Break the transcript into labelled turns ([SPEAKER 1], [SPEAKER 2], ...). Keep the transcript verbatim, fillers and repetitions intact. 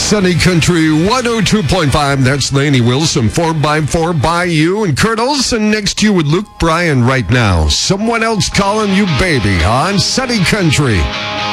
[SPEAKER 1] Sunny Country one oh two point five. That's Lainey Wilson, four by four by you. And Kurt Olson next to you with Luke Bryan right now. Someone else calling you baby on Sunny Country.